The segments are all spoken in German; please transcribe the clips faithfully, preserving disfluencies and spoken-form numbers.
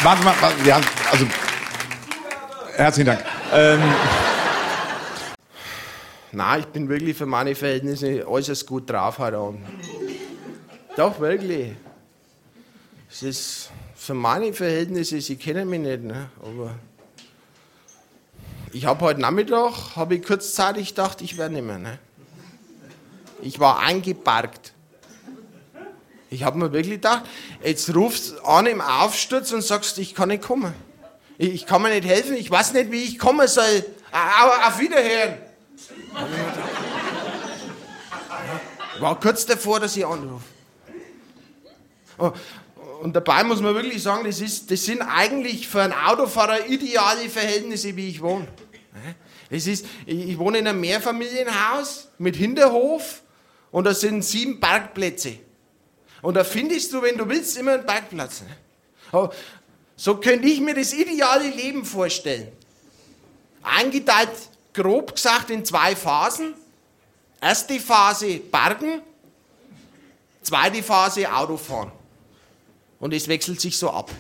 Warte mal, warte, ja, also, herzlichen Dank. Ähm, Nein, ich bin wirklich für meine Verhältnisse äußerst gut drauf heute Abend. Doch, wirklich. Es ist für meine Verhältnisse, Sie kennen mich nicht, ne? Aber ich habe heute Nachmittag, habe ich kurzzeitig gedacht, ich werde nicht mehr, ne? Ich war eingeparkt. Ich habe mir wirklich gedacht, jetzt rufst du an im Aufsturz und sagst, ich kann nicht kommen. Ich, ich kann mir nicht helfen, ich weiß nicht, wie ich kommen soll. Aber auf Wiederhören. Ich war kurz davor, dass ich anrufe. Und dabei muss man wirklich sagen, das, ist, das sind eigentlich für einen Autofahrer ideale Verhältnisse, wie ich wohne. Es ist, ich wohne in einem Mehrfamilienhaus mit Hinterhof und da sind sieben Parkplätze. Und da findest du, wenn du willst, immer einen Parkplatz. So könnte ich mir das ideale Leben vorstellen. Eingeteilt, grob gesagt, in zwei Phasen. Erste Phase Parken, zweite Phase Autofahren. Und es wechselt sich so ab.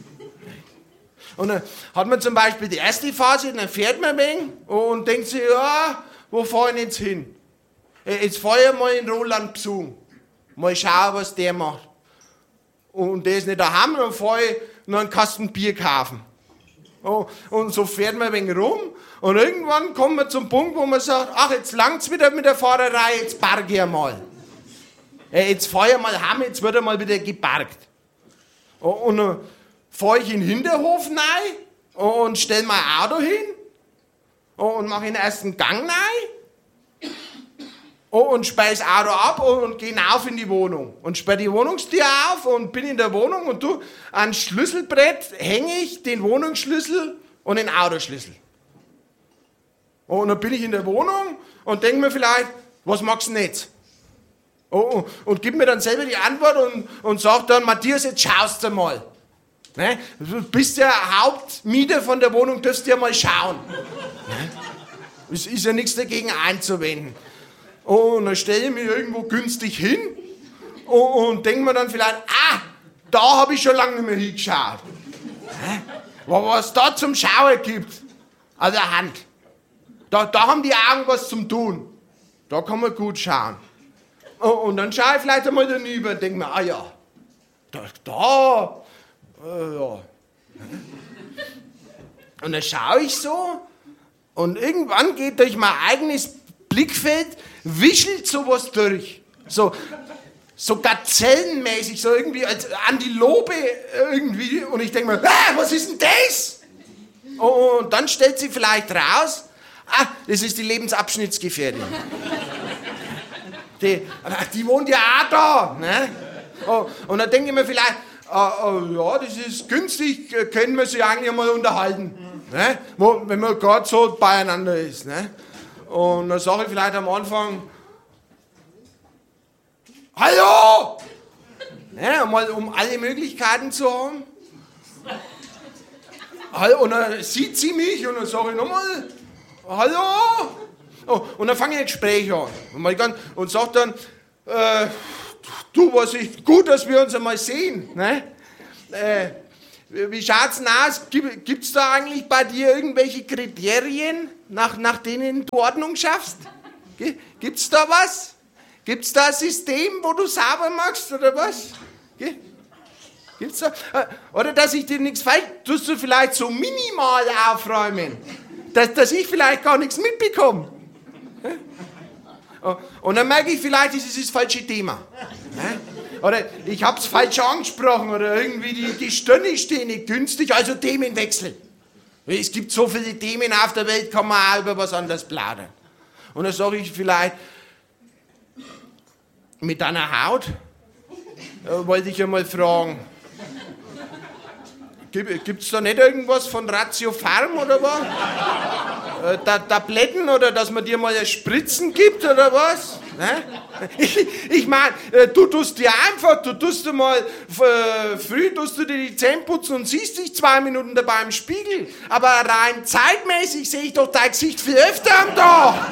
Und dann hat man zum Beispiel die erste Phase, dann fährt man ein wenig und denkt sich, ja, wo fahre ich jetzt hin? Jetzt fahre ich mal in Roland besuchen. Mal schauen, was der macht. Und der ist nicht daheim, dann fahre ich noch einen Kasten Bier kaufen. Und so fährt man ein wenig rum und irgendwann kommt man zum Punkt, wo man sagt, ach, jetzt langt's wieder mit der Fahrerei, jetzt parke ich einmal. Jetzt fahre ich mal heim, jetzt wird er mal wieder geparkt. Und dann fahre ich in den Hinterhof rein und stelle mein Auto hin und mache den ersten Gang rein und sperre das Auto ab und gehe auf in die Wohnung. Und sperre die Wohnungstür auf und bin in der Wohnung und du, an Schlüsselbrett hänge ich den Wohnungsschlüssel und den Autoschlüssel. Und dann bin ich in der Wohnung und denke mir vielleicht, was magst du denn jetzt? Und, und gib mir dann selber die Antwort und, und sag dann, Matthias, jetzt schaust du mal. Ne? Du bist ja Hauptmieter von der Wohnung, darfst ja mal schauen. Ne? Es ist ja nichts dagegen einzuwenden. Und dann stelle ich mich irgendwo günstig hin und, und denke mir dann vielleicht, ah, da habe ich schon lange nicht mehr hingeschaut. Ne? Was da zum Schauen gibt, an der Hand, da, da haben die Augen was zum Tun. Da kann man gut schauen. Und dann schaue ich vielleicht einmal daneben und denke mir, ah ja, da, da, äh, ja. Und dann schaue ich so und irgendwann geht durch mein eigenes Blickfeld, wischelt sowas durch. So, so gazellenmäßig, so irgendwie als Antilope irgendwie. Und ich denke mir, ah, was ist denn das? Und dann stellt sie vielleicht raus, ah, das ist die Lebensabschnittsgefährtin. Die, die wohnt ja auch da. Ne? Oh, und dann denke ich mir vielleicht, äh, äh, ja, das ist günstig, können wir sich eigentlich mal unterhalten. Ne? Wo, wenn man gerade so beieinander ist. Ne? Und dann sage ich vielleicht am Anfang, hallo! Ne, mal, um alle Möglichkeiten zu haben. Und dann sieht sie mich und dann sage ich nochmal, hallo! Oh, und dann fange ich ein Gespräch an und, und sage dann, äh, du, was ist gut, dass wir uns einmal sehen. Ne? Äh, wie schaut's denn aus? Gibt es da eigentlich bei dir irgendwelche Kriterien, nach, nach denen du Ordnung schaffst? Gibt es da was? Gibt es da ein System, wo du sauber machst oder was? Gibt's da? Oder dass ich dir nichts falsch, tust du vielleicht so minimal aufräumen, dass, dass ich vielleicht gar nichts mitbekomme? Und dann merke ich vielleicht, das ist das falsche Thema. Oder ich habe es falsch angesprochen oder irgendwie die, die Stirne stehen nicht günstig, also Themenwechsel. Es gibt so viele Themen auf der Welt, kann man auch über was anderes plaudern. Und dann sage ich vielleicht, mit deiner Haut äh, wollte ich einmal fragen, gibt es da nicht irgendwas von Ratio Farm oder was? Äh, da, Tabletten oder dass man dir mal Spritzen gibt oder was? Ne? Ich, ich meine, äh, du tust dir einfach, du tust dir mal äh, früh tust du dir die Zähne putzen und siehst dich zwei Minuten dabei im Spiegel. Aber rein zeitmäßig sehe ich doch dein Gesicht viel öfter am Tag.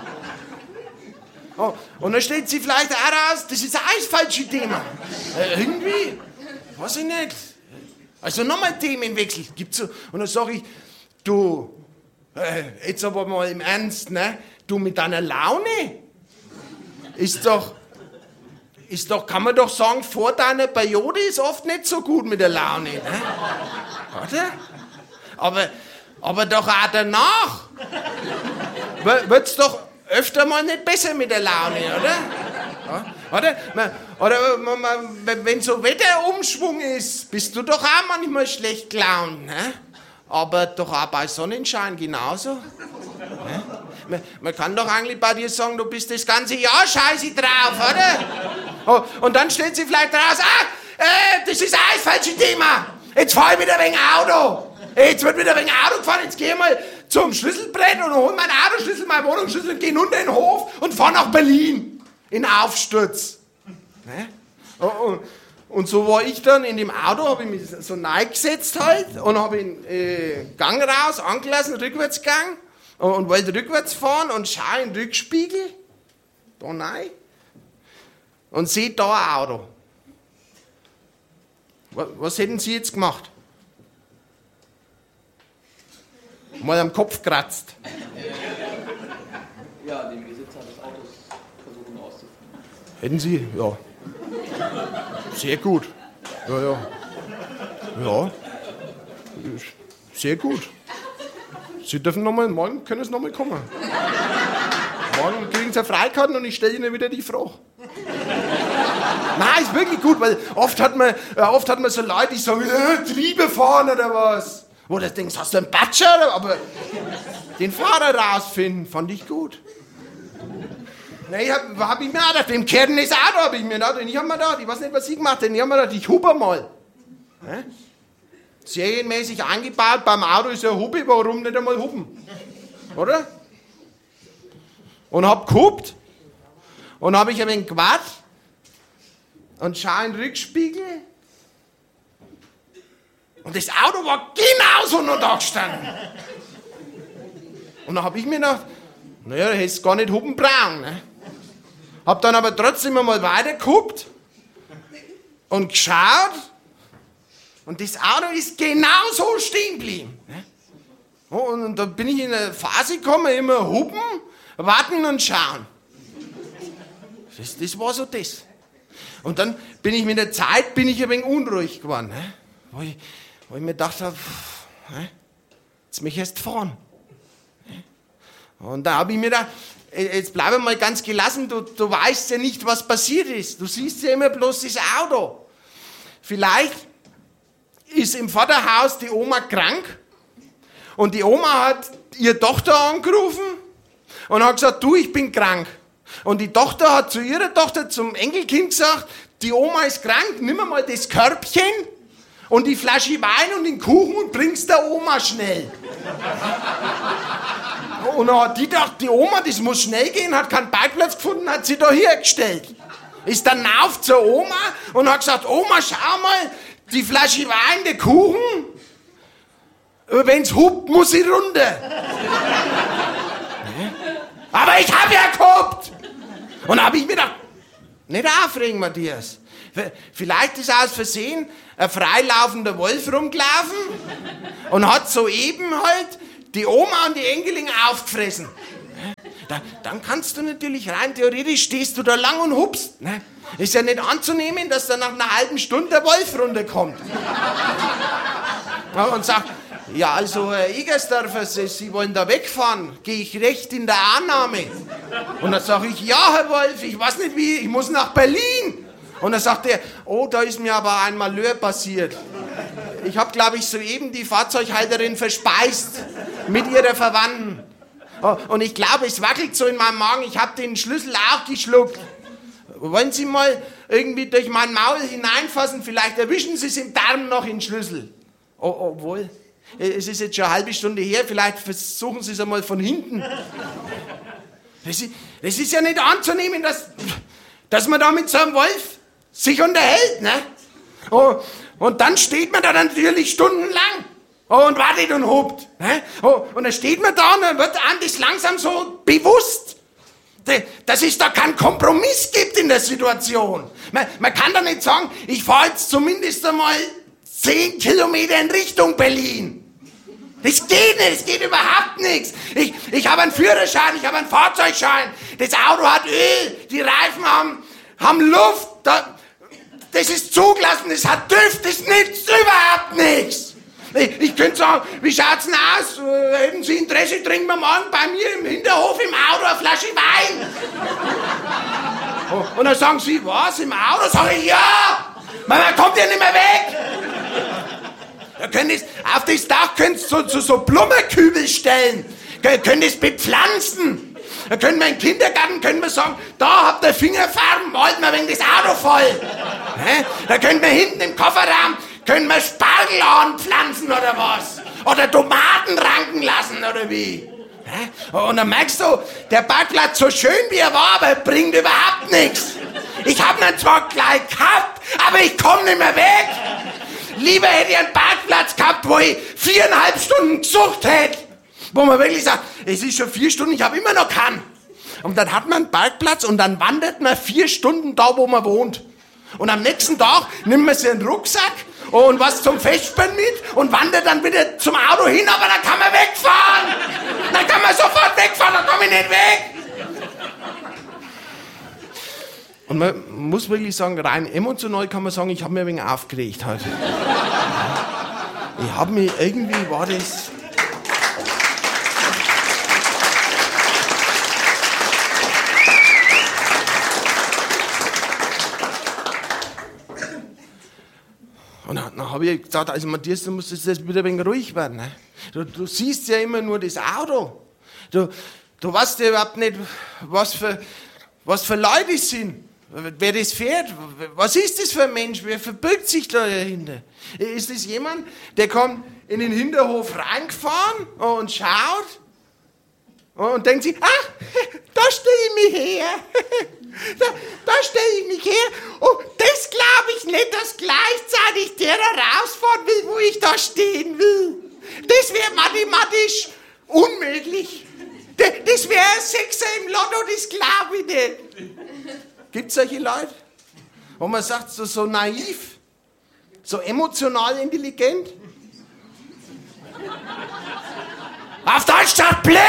Oh, und dann stellt sie vielleicht auch raus, das ist auch das falsche Thema. Äh, irgendwie, weiß ich nicht. Also nochmal Themenwechsel. Gibt's so? Und dann sag ich, du, äh, jetzt aber mal im Ernst, ne? Du mit deiner Laune, ist doch, ist doch, kann man doch sagen, vor deiner Periode ist oft nicht so gut mit der Laune, ne? Oder? Aber, aber doch auch danach wird's doch öfter mal nicht besser mit der Laune, oder? Ja, oder? Man, oder man, man, wenn so Wetterumschwung ist, bist du doch auch manchmal schlecht gelaunt, ne? Aber doch auch bei Sonnenschein genauso. Ne? Man, man kann doch eigentlich bei dir sagen, du bist das ganze Jahr scheiße drauf, oder? Oh, und dann stellt sie vielleicht raus, ah, äh, das ist auch das falsche Thema. Jetzt fahr ich wieder wegen Auto. Jetzt wird wieder wegen Auto gefahren, jetzt geh ich mal zum Schlüsselbrett und hol meinen Autoschlüssel, meinen Wohnungsschlüssel und geh runter in den Hof und fahr nach Berlin. In Aufsturz. Ne? Und, und so war ich dann in dem Auto, habe ich mich so reingesetzt halt und habe den äh, Gang raus, angelassen, Rückwärtsgang und, und wollte rückwärts fahren und schaue in den Rückspiegel, da rein und sehe da ein Auto. Was, was hätten Sie jetzt gemacht? Mal am Kopf kratzt. Ja, den Besitzer des Autos versuchen auszufinden. Hätten Sie? Ja. Sehr gut. Ja, ja. Ja. Sehr gut. Sie dürfen nochmal, morgen können Sie nochmal kommen. Morgen kriegen Sie eine Freikarten und ich stelle Ihnen wieder die Frage. Nein, ist wirklich gut, weil oft hat man, oft hat man so Leute, die sagen, äh, Triebe fahren oder was. Wo du denkst, hast du einen Batscher? Aber den Fahrer rausfinden, fand ich gut. Na, ich hab, hab ich mir auch gedacht, dem Kerl das Auto hab ich mir gedacht. Und ich hab mir gedacht, ich weiß nicht, was Sie gemacht haben, ich hab mir gedacht, ich hupe mal. Ne? Serienmäßig eingebaut, beim Auto ist ja Hupe, warum nicht einmal hupen? Oder? Und hab gehupt und hab ich ein wenig gewartet und schau in den Rückspiegel. Und das Auto war genauso noch da gestanden. Und dann hab ich mir gedacht, naja, da hättest du gar nicht hupen brauchen. Ne? Hab dann aber trotzdem einmal weitergehupt und geschaut. Und das Auto ist genauso stehen geblieben. Ne? Und, und da bin ich in eine Phase gekommen, immer hupen, warten und schauen. Das, das war so das. Und dann bin ich mit der Zeit bin ich ein wenig unruhig geworden. Ne? Wo ich, Wo ich mir gedacht habe, jetzt mich erst fahren. Und da habe ich mir gedacht, jetzt bleib mal ganz gelassen, du, du weißt ja nicht, was passiert ist. Du siehst ja immer bloß das Auto. Vielleicht ist im Vaterhaus die Oma krank und die Oma hat ihre Tochter angerufen und hat gesagt, du, ich bin krank. Und die Tochter hat zu ihrer Tochter, zum Enkelkind gesagt, die Oma ist krank, nimm mal das Körbchen und die Flasche Wein und den Kuchen und bring's der Oma schnell. Und dann hat die gedacht, die Oma, das muss schnell gehen, hat keinen Parkplatz gefunden, hat sie da hergestellt. Ist dann rauf zur Oma und hat gesagt, Oma, schau mal, die Flasche Wein, der Kuchen, wenn's hupt, muss sie runter. Aber ich hab ja gehupt. Und hab ich mir gedacht, nicht aufregen, Matthias. Vielleicht ist aus Versehen ein freilaufender Wolf rumgelaufen und hat soeben halt die Oma und die Enkelin aufgefressen. Da, dann kannst du natürlich rein theoretisch stehst du da lang und hupst. Ne? Ist ja nicht anzunehmen, dass dann nach einer halben Stunde der Wolf runterkommt. Ja, und sagt, ja also Herr Egersdorfer, Sie, Sie wollen da wegfahren, gehe ich recht in der Annahme. Und dann sage ich, ja Herr Wolf, ich weiß nicht wie, ich muss nach Berlin. Und dann sagt er, oh, da ist mir aber ein Malheur passiert. Ich habe, glaube ich, soeben die Fahrzeughalterin verspeist mit ihrer Verwandten. Oh, und ich glaube, es wackelt so in meinem Magen, ich habe den Schlüssel auch geschluckt. Wollen Sie mal irgendwie durch mein Maul hineinfassen, vielleicht erwischen Sie es im Darm noch den Schlüssel. Oh, obwohl, es ist jetzt schon eine halbe Stunde her, vielleicht versuchen Sie es einmal von hinten. Das ist, das ist ja nicht anzunehmen, dass, dass man da mit so einem Wolf sich unterhält, ne? Oh, und dann steht man da natürlich stundenlang oh, und wartet und hupt. Ne? Oh, und dann steht man da und dann wird einem das langsam so bewusst, dass es da keinen Kompromiss gibt in der Situation. Man, man kann da nicht sagen, ich fahre jetzt zumindest einmal zehn Kilometer in Richtung Berlin. Das geht nicht, das geht überhaupt nichts. Ich, ich habe einen Führerschein, ich habe einen Fahrzeugschein. Das Auto hat Öl, die Reifen haben, haben Luft. Da, das ist zugelassen, das hat Düft, das nützt überhaupt nichts. Ich, ich könnte sagen, wie schaut's denn aus? Hätten Sie Interesse, trinken wir morgen bei mir im Hinterhof im Auto eine Flasche Wein? Und dann sagen Sie, was, im Auto? Sag ich, ja! Man, man kommt ja nicht mehr weg! Ihr könnt es, auf das Dach könnt ihr so, so, so Blumenkübel stellen. Ihr könnt es bepflanzen. Da können wir im Kindergarten können wir sagen, da habt ihr Fingerfarben, malt mir wegen das Auto voll. Da können wir hinten im Kofferraum können wir Spargel anpflanzen oder was? Oder Tomaten ranken lassen oder wie? Und dann merkst du, der Parkplatz so schön wie er war, aber bringt überhaupt nichts. Ich hab ihn zwar gleich gehabt, aber ich komm nicht mehr weg. Lieber hätte ich einen Parkplatz gehabt, wo ich viereinhalb Stunden gesucht hätte. Wo man wirklich sagt, es ist schon vier Stunden, ich habe immer noch keinen. Und dann hat man einen Parkplatz und dann wandert man vier Stunden da, wo man wohnt. Und am nächsten Tag nimmt man sich einen Rucksack und was zum Festspielen mit und wandert dann wieder zum Auto hin, aber dann kann man wegfahren. Dann kann man sofort wegfahren, dann komme ich nicht weg. Und man muss wirklich sagen, rein emotional kann man sagen, ich habe mich ein wenig aufgeregt heute. Ich habe mich, irgendwie war das... Und dann, dann habe ich gesagt, also Matthias, du musst jetzt wieder ein wenig ruhig werden. Ne? Du, du siehst ja immer nur das Auto. Du, du weißt ja überhaupt nicht, was für, was für Leute es sind. Wer das fährt, was ist das für ein Mensch? Wer verbirgt sich da dahinter? Ist das jemand, der kommt in den Hinterhof reingefahren und schaut und denkt sich, ach, da stelle ich mich her. Da, da stelle ich mich her. Und das glaube ich nicht, dass gleichzeitig der da rausfahren will, wo ich da stehen will. Das wäre mathematisch unmöglich. Das wäre ein Sechser im Lotto, das glaube ich nicht. Gibt es solche Leute, wo man sagt, so, so naiv, so emotional intelligent? Auf Deutsch sagt blöd!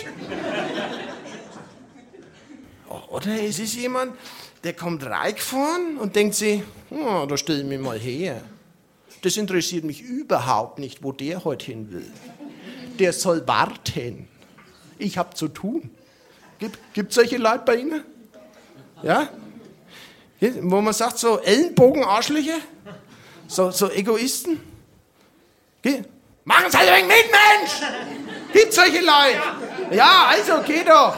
Oder es ist jemand, der kommt reingefahren und denkt sich, oh, da stelle ich mich mal her. Das interessiert mich überhaupt nicht, wo der heute hin will. Der soll warten. Ich habe zu tun. Gibt es solche Leute bei Ihnen? Ja? Wo man sagt, so Ellenbogenarschlöcher? So, so Egoisten? Machen Sie halt ein wenig mit, Mensch! Gibt solche Leute? Ja, also, geh doch.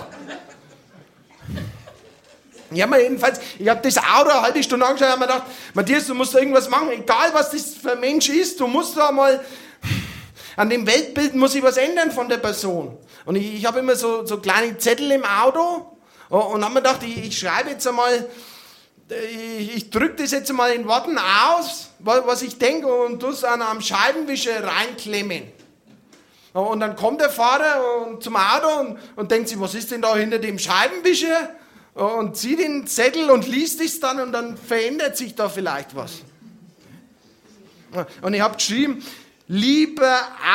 Ja, mir jedenfalls, ich habe das Auto eine halbe Stunde angeschaut und habe mir gedacht, Matthias, du musst da irgendwas machen, egal was das für ein Mensch ist, du musst da mal, an dem Weltbild muss ich was ändern von der Person. Und ich, ich habe immer so, so kleine Zettel im Auto und habe mir gedacht, ich, ich schreibe jetzt einmal, ich, ich drücke das jetzt einmal in Worten aus, was ich denke und tue es am Scheibenwischer reinklemmen. Und dann kommt der Fahrer zum Auto und, und denkt sich, was ist denn da hinter dem Scheibenwischer? Und zieht den Zettel und liest es dann und dann verändert sich da vielleicht was. Und ich habe geschrieben, liebe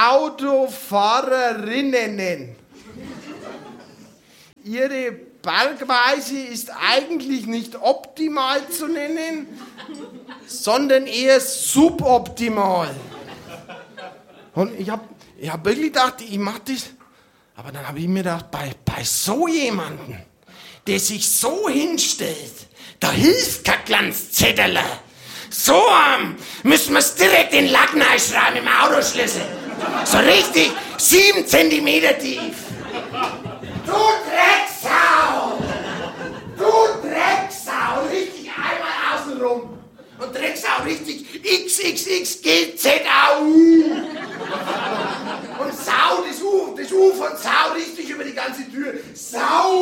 Autofahrerinnen, Ihre Parkweise ist eigentlich nicht optimal zu nennen, sondern eher suboptimal. Und ich habe ich hab wirklich gedacht, ich mache das, aber dann habe ich mir gedacht, bei, bei so jemandem, der sich so hinstellt, da hilft kein Glanzzetteler. So ähm, müssen wir es direkt in den Lacken einschreiben im Autoschlüssel. So richtig sieben Zentimeter tief. Du Drecksau! Du Drecksau! Richtig einmal außenrum. Und Drecksau richtig X X X G Z A U. Und Sau, das U, das U von Sau richtig über die ganze Tür. Sau!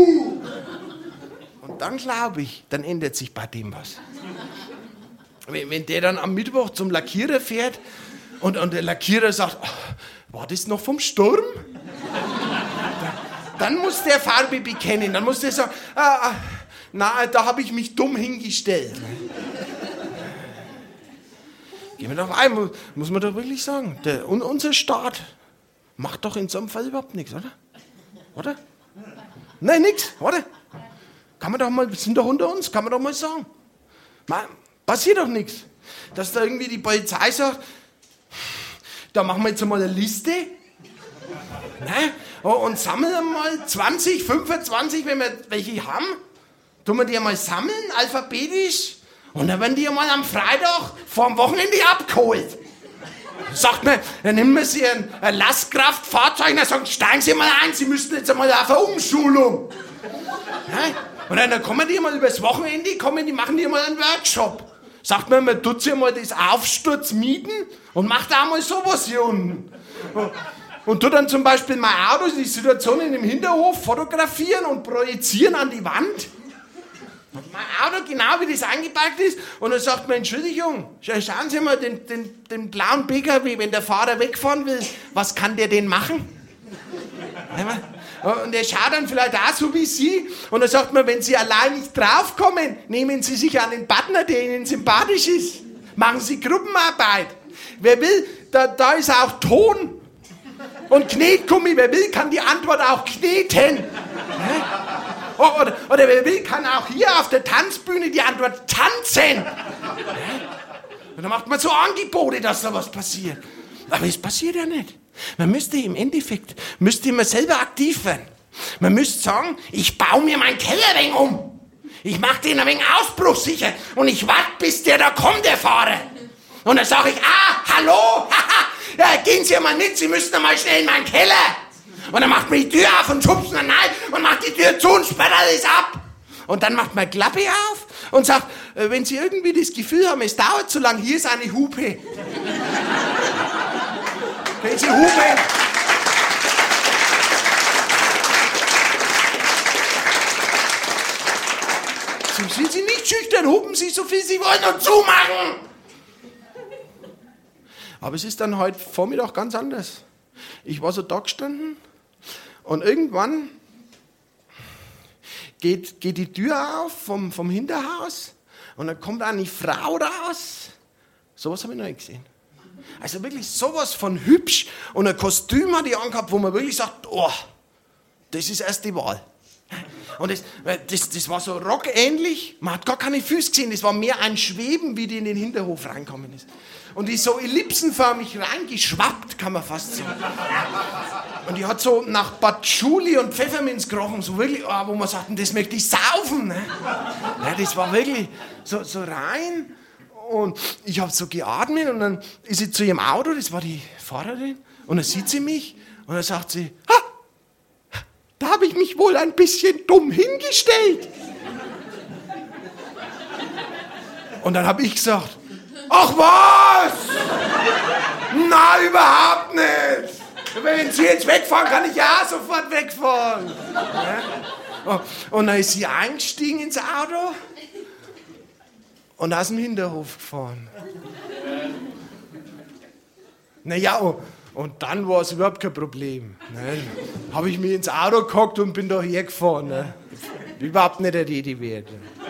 Und dann glaube ich, dann ändert sich bei dem was. Wenn, wenn der dann am Mittwoch zum Lackierer fährt und, und der Lackierer sagt, oh, war das noch vom Sturm? Dann, dann muss der Farbe bekennen, dann muss der sagen, ah, na, da habe ich mich dumm hingestellt. Gehen wir doch ein, muss, muss man doch wirklich sagen. Der, und unser Staat macht doch in so einem Fall überhaupt nichts, oder? Oder? Nein, nichts, oder? Kann man doch mal, wir sind doch unter uns, kann man doch mal sagen. Man, passiert doch nichts. Dass da irgendwie die Polizei sagt, da machen wir jetzt mal eine Liste, ne? Und sammeln mal zwanzig, fünfundzwanzig, wenn wir welche haben, tun wir die mal sammeln, alphabetisch, und dann werden die mal am Freitag vor dem Wochenende abgeholt. Sagt man, dann nehmen wir sie ein, ein Lastkraftfahrzeug und dann sagen, steigen Sie mal ein, Sie müssten jetzt einmal auf eine Umschulung. Ne? Und dann kommen die mal übers Wochenende, kommen die, machen die mal einen Workshop. Sagt man, man tut sich mal das Aufsturz mieten und macht auch mal sowas hier unten. Und, und tut dann zum Beispiel mein Auto, die Situationen im Hinterhof fotografieren und projizieren an die Wand. Und mein Auto, genau wie das eingepackt ist. Und dann sagt man, Entschuldigung, schauen Sie mal den, den, den blauen P K W, wenn der Fahrer wegfahren will, was kann der denn machen? Und der schaut dann vielleicht auch so wie Sie. Und dann sagt man, wenn Sie allein nicht draufkommen, nehmen Sie sich einen Partner, der Ihnen sympathisch ist. Machen Sie Gruppenarbeit. Wer will, da, da ist auch Ton und Knetgummi. Wer will, kann die Antwort auch kneten. Oder, oder wer will, kann auch hier auf der Tanzbühne die Antwort tanzen. Und dann macht man so Angebote, dass da was passiert. Aber es passiert ja nicht. Man müsste im Endeffekt, müsste man selber aktiv werden. Man müsste sagen, ich baue mir meinen Keller ein wenig um. Ich mache den ein wenig ausbruchsicher und ich warte, bis der da kommt, der Fahrer. Und dann sage ich, ah, hallo, haha, ja, gehen Sie mal nicht, Sie müssen mal schnell in meinen Keller. Und dann macht man die Tür auf und schubst ihn rein und macht die Tür zu und sperrt alles ab. Und dann macht man Klappe auf und sagt, wenn Sie irgendwie das Gefühl haben, es dauert zu lang, hier ist eine Hupe. Wenn Sie hupen. So sind Sie nicht schüchtern, hupen Sie so viel Sie wollen und zumachen. Aber es ist dann heute Vormittag ganz anders. Ich war so da gestanden und irgendwann geht, geht die Tür auf vom, vom Hinterhaus und dann kommt eine Frau raus. Sowas habe ich noch nicht gesehen. Also wirklich sowas von hübsch und ein Kostüm hat die angehabt, wo man wirklich sagt, oh, das ist erst die Wahl. Und das, das, das war so rockähnlich, man hat gar keine Füße gesehen, das war mehr ein Schweben, wie die in den Hinterhof reinkommen ist. Und die ist so ellipsenförmig reingeschwappt, kann man fast sagen. Und die hat so nach Patchouli und Pfefferminz gerochen, so wirklich, oh, wo man sagt, das möchte ich saufen. Ne? Ja, das war wirklich so, so rein. Und ich habe so geatmet und dann ist sie zu ihrem Auto, das war die Fahrerin, und dann sieht sie mich und dann sagt sie, ha, da habe ich mich wohl ein bisschen dumm hingestellt. Und dann habe ich gesagt, ach was? Na, überhaupt nicht. Wenn Sie jetzt wegfahren, kann ich ja sofort wegfahren. Und dann ist sie eingestiegen ins Auto und aus dem Hinterhof gefahren. Naja, und, und dann war es überhaupt kein Problem. Ne? Habe ich mich ins Auto gehockt und bin da hergefahren. Ne? Überhaupt nicht eine Rede wert.